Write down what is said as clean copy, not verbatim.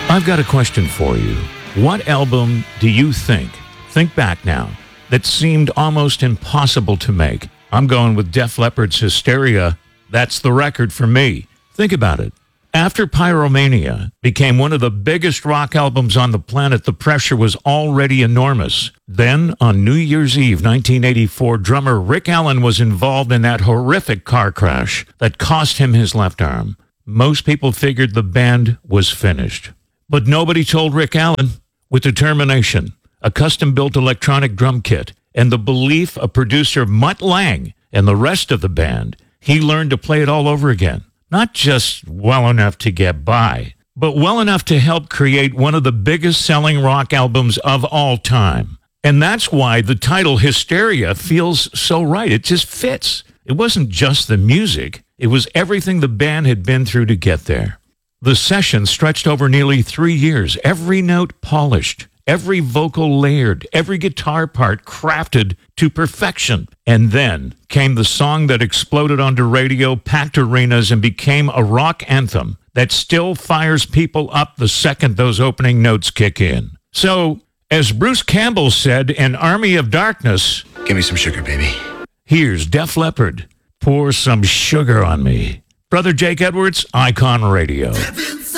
I've got a question for you. What album do you think back now, that seemed almost impossible to make? I'm going with Def Leppard's Hysteria. That's the record for me. Think about it. After Pyromania became one of the biggest rock albums on the planet, the pressure was already enormous. Then, on New Year's Eve 1984, drummer Rick Allen was involved in that horrific car crash that cost him his left arm. Most people figured the band was finished. But nobody told Rick Allen. With determination, a custom-built electronic drum kit, and the belief of producer Mutt Lange and the rest of the band, he learned to play it all over again. Not just well enough to get by, but well enough to help create one of the biggest selling rock albums of all time. And that's why the title Hysteria feels so right. It just fits. It wasn't just the music. It was everything the band had been through to get there. The session stretched over nearly 3 years, every note polished, every vocal layered, every guitar part crafted to perfection. And then came the song that exploded onto radio, packed arenas, and became a rock anthem that still fires people up the second those opening notes kick in. So, as Bruce Campbell said in Army of Darkness, "Give me some sugar, baby." Here's Def Leppard, "Pour Some Sugar on Me." Brother Jake Edwards, Icon Radio.